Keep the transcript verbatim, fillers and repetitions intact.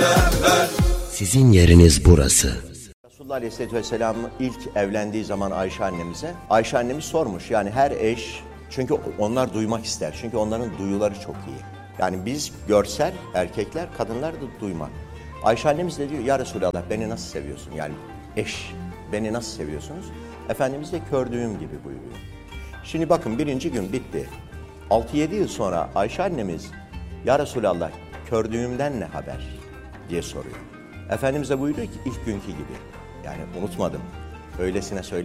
Sizin yeriniz burası. Resulullah Aleyhisselatü Vesselam ilk evlendiği zaman Ayşe annemize, Ayşe annemiz sormuş yani her eş, çünkü onlar duymak ister, çünkü onların duyuları çok iyi. Yani biz görsel, erkekler, kadınlar da duymak. Ayşe annemiz de diyor ya Resulallah beni nasıl seviyorsun, yani eş, beni nasıl seviyorsunuz? Efendimiz de kördüğüm gibi buyuruyor. Şimdi bakın birinci gün bitti. altı yedi yıl sonra Ayşe annemiz ya Resulallah kördüğümden ne haber diye soruyor. Efendimiz de buyuruyor ki ilk günkü gibi. Yani unutmadım. Öylesine söyle.